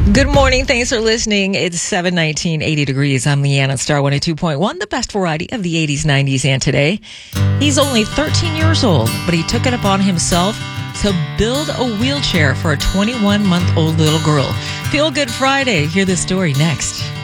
Good morning. Thanks for listening. It's 7:19, 80 degrees. I'm Leanna, Star 102.1, the best variety of the 80s, 90s, and today. He's only 13 years old, but he took it upon himself to build a wheelchair for a 21-month-old little girl. Feel Good Friday. Hear this story next.